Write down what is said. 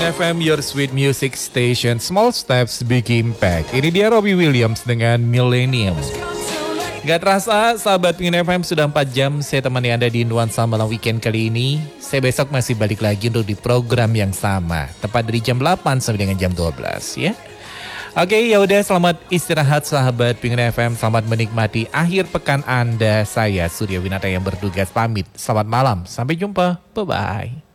FM, your sweet music station, small steps, big impact. Ini dia Robbie Williams dengan Millennium. Gak terasa, sahabat Pingin FM sudah 4 jam saya temani Anda di Nuansa Malam Weekend kali ini. Saya besok masih balik lagi untuk di program yang sama, tepat dari jam 8 sampai dengan jam 12 ya. Oke, ya udah, selamat istirahat sahabat Pingin FM, selamat menikmati akhir pekan Anda. Saya Surya Winata yang bertugas pamit. Selamat malam, sampai jumpa, bye-bye.